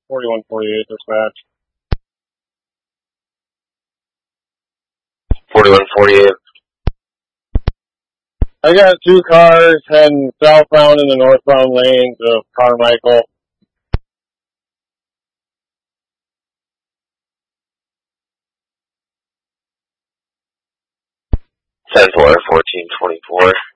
4148 dispatch. 4148. I got two cars heading southbound in the northbound lanes of Carmichael. Ten-4, 1424.